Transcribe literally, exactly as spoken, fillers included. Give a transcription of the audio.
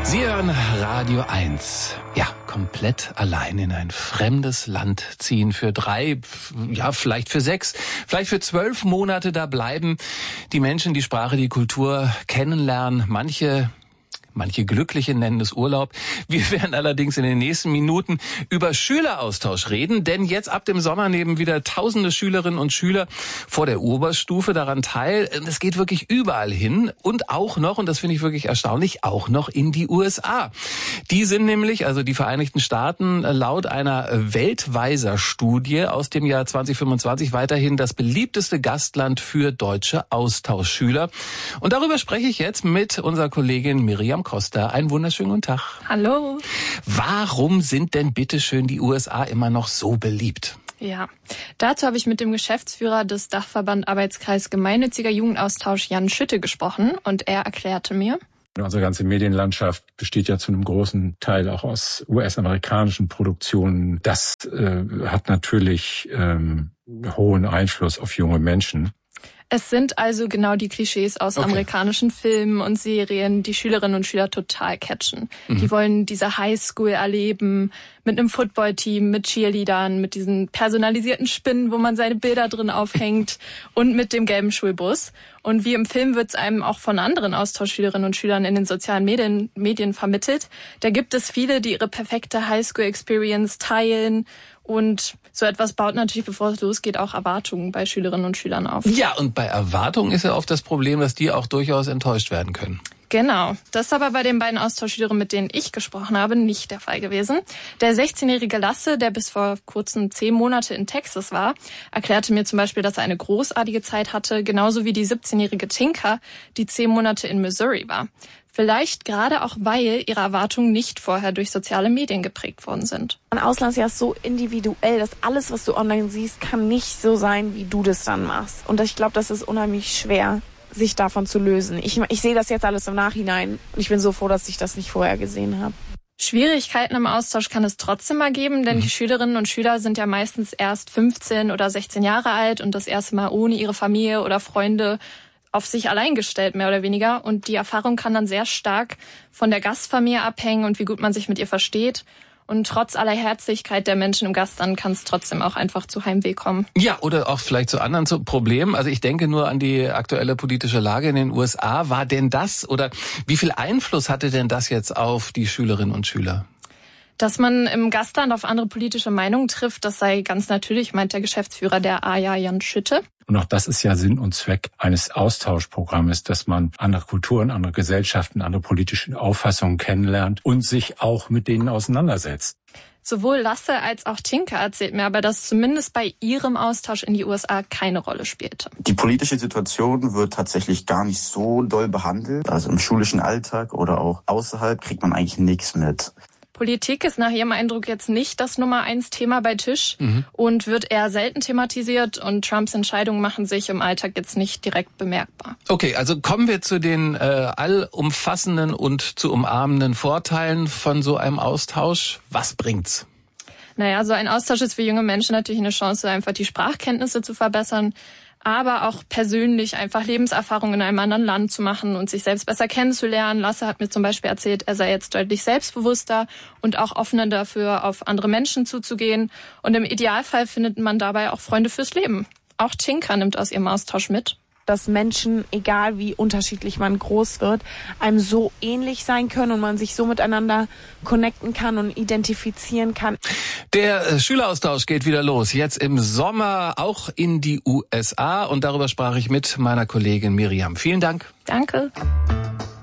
Sie hören Radio eins. Ja, komplett allein in ein fremdes Land ziehen für drei, ja, vielleicht für sechs, vielleicht für zwölf Monate da bleiben. Die Menschen, die Sprache, die Kultur kennenlernen. Manche Manche Glückliche nennen es Urlaub. Wir werden allerdings in den nächsten Minuten über Schüleraustausch reden, denn jetzt ab dem Sommer nehmen wieder tausende Schülerinnen und Schüler vor der Oberstufe daran teil. Es geht wirklich überall hin und auch noch, und das finde ich wirklich erstaunlich, auch noch in die U S A. Die sind nämlich, also die Vereinigten Staaten, laut einer Weltweiser-Studie aus dem Jahr zwanzig fünfundzwanzig weiterhin das beliebteste Gastland für deutsche Austauschschüler. Und darüber spreche ich jetzt mit unserer Kollegin Miriam Costa. Einen wunderschönen guten Tag. Hallo. Warum sind denn bitteschön die U S A immer noch so beliebt? Ja, dazu habe ich mit dem Geschäftsführer des Dachverband Arbeitskreis Gemeinnütziger Jugendaustausch Jan Schütte gesprochen und er erklärte mir: Unsere ganze Medienlandschaft besteht ja zu einem großen Teil auch aus U S-amerikanischen Produktionen. Das äh, hat natürlich ähm, hohen Einfluss auf junge Menschen. Es sind also genau die Klischees aus okay. amerikanischen Filmen und Serien, die Schülerinnen und Schüler total catchen. Mhm. Die wollen diese Highschool erleben, mit einem Footballteam, mit Cheerleadern, mit diesen personalisierten Spinnen, wo man seine Bilder drin aufhängt und mit dem gelben Schulbus. Und wie im Film wird es einem auch von anderen Austauschschülerinnen und Schülern in den sozialen Medien, Medien vermittelt. Da gibt es viele, die ihre perfekte Highschool-Experience teilen. Und so etwas baut natürlich, bevor es losgeht, auch Erwartungen bei Schülerinnen und Schülern auf. Ja, und bei Erwartungen ist ja oft das Problem, dass die auch durchaus enttäuscht werden können. Genau. Das ist aber bei den beiden Austauschschülerinnen, mit denen ich gesprochen habe, nicht der Fall gewesen. Der sechzehnjährige Lasse, der bis vor kurzem zehn Monate in Texas war, erklärte mir zum Beispiel, dass er eine großartige Zeit hatte, genauso wie die siebzehnjährige Tinka, die zehn Monate in Missouri war. Vielleicht gerade auch, weil ihre Erwartungen nicht vorher durch soziale Medien geprägt worden sind. Ein Auslandsjahr ist so individuell, dass alles, was du online siehst, kann nicht so sein, wie du das dann machst. Und ich glaube, das ist unheimlich schwer, sich davon zu lösen. Ich, ich sehe das jetzt alles im Nachhinein und ich bin so froh, dass ich das nicht vorher gesehen habe. Schwierigkeiten im Austausch kann es trotzdem mal geben, denn die Schülerinnen und Schüler sind ja meistens erst fünfzehn oder sechzehn Jahre alt und das erste Mal ohne ihre Familie oder Freunde auf sich allein gestellt, mehr oder weniger. Und die Erfahrung kann dann sehr stark von der Gastfamilie abhängen und wie gut man sich mit ihr versteht. Und trotz aller Herzlichkeit der Menschen im Gastland kann es trotzdem auch einfach zu Heimweh kommen. Ja, oder auch vielleicht zu anderen Problemen. Also ich denke nur an die aktuelle politische Lage in den U S A. War denn das oder wie viel Einfluss hatte denn das jetzt auf die Schülerinnen und Schüler? Dass man im Gastland auf andere politische Meinungen trifft, das sei ganz natürlich, meint der Geschäftsführer der A J A, Jan Schütte. Und auch das ist ja Sinn und Zweck eines Austauschprogrammes, dass man andere Kulturen, andere Gesellschaften, andere politische Auffassungen kennenlernt und sich auch mit denen auseinandersetzt. Sowohl Lasse als auch Tinka erzählt mir aber, dass zumindest bei ihrem Austausch in die U S A keine Rolle spielte. Die politische Situation wird tatsächlich gar nicht so doll behandelt. Also im schulischen Alltag oder auch außerhalb kriegt man eigentlich nichts mit. Politik ist nach ihrem Eindruck jetzt nicht das Nummer eins Thema bei Tisch mhm. und wird eher selten thematisiert und Trumps Entscheidungen machen sich im Alltag jetzt nicht direkt bemerkbar. Okay, also kommen wir zu den äh, allumfassenden und zu umarmenden Vorteilen von so einem Austausch. Was bringt's? Naja, so ein Austausch ist für junge Menschen natürlich eine Chance, einfach die Sprachkenntnisse zu verbessern, aber auch persönlich einfach Lebenserfahrungen in einem anderen Land zu machen und sich selbst besser kennenzulernen. Lasse hat mir zum Beispiel erzählt, er sei jetzt deutlich selbstbewusster und auch offener dafür, auf andere Menschen zuzugehen. Und im Idealfall findet man dabei auch Freunde fürs Leben. Auch Tinka nimmt aus ihrem Austausch mit, dass Menschen, egal wie unterschiedlich man groß wird, einem so ähnlich sein können und man sich so miteinander connecten kann und identifizieren kann. Der Schüleraustausch geht wieder los, jetzt im Sommer auch in die U S A und darüber sprach ich mit meiner Kollegin Miriam. Vielen Dank. Danke.